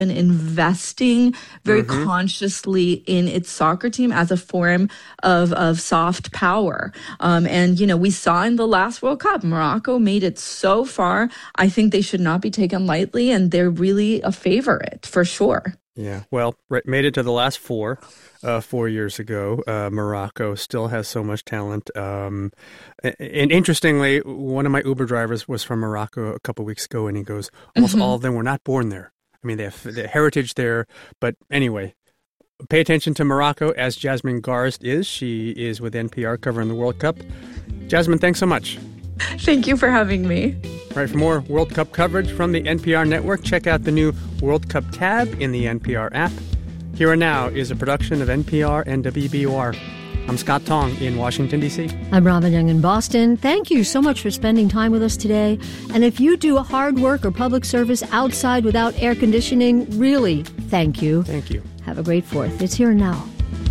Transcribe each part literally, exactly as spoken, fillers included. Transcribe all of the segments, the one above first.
and investing very Mm-hmm. consciously in its soccer team as a form of, of soft power. Um, and, you know, we saw in the last World Cup, Morocco made it so far. I think they should not be taken lightly, and they're really a favorite for sure. Yeah, well, right, made it to the last four uh, four years ago. Uh, Morocco still has so much talent. Um, and, and interestingly, one of my Uber drivers was from Morocco a couple of weeks ago, and he goes, almost Mhm. all of them were not born there. I mean, they have the heritage there. But anyway, pay attention to Morocco, as Jasmine Garsd is. She is with N P R covering the World Cup. Jasmine, thanks so much. Thank you for having me. All right, for more World Cup coverage from the N P R network, check out the new World Cup tab in the N P R app. Here and Now is a production of N P R and W B U R. I'm Scott Tong in Washington, D C. I'm Robin Young in Boston. Thank you so much for spending time with us today. And if you do hard work or public service outside without air conditioning, really, thank you. Thank you. Have a great Fourth. It's Here and Now.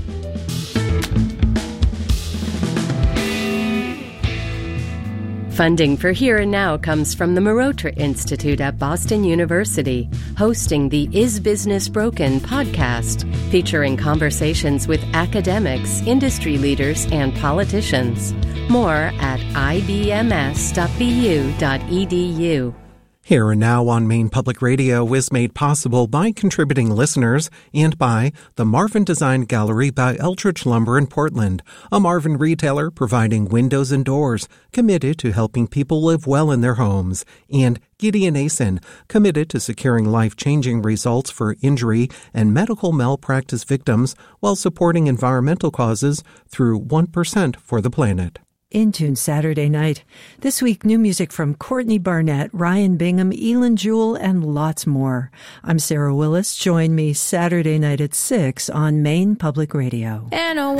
Funding for Here and Now comes from the Marotra Institute at Boston University, hosting the Is Business Broken podcast, featuring conversations with academics, industry leaders, and politicians. More at I B M S dot B U dot E D U. Here and Now on Maine Public Radio is made possible by contributing listeners and by the Marvin Design Gallery by Eldridge Lumber in Portland, a Marvin retailer providing windows and doors, committed to helping people live well in their homes, and Gideon Asen, committed to securing life-changing results for injury and medical malpractice victims while supporting environmental causes through one percent for the planet. In Tune Saturday night. This week, new music from Courtney Barnett, Ryan Bingham, Elin Jewell, and lots more. I'm Sarah Willis. Join me Saturday night at six on Maine Public Radio. And